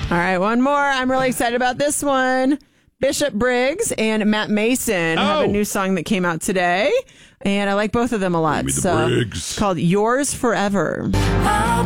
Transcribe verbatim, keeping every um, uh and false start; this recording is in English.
All right, one more. I'm really excited about this one. Bishop Briggs and Matt Mason oh. have a new song that came out today, and I like both of them a lot. The so Briggs. it's called Yours Forever. I'll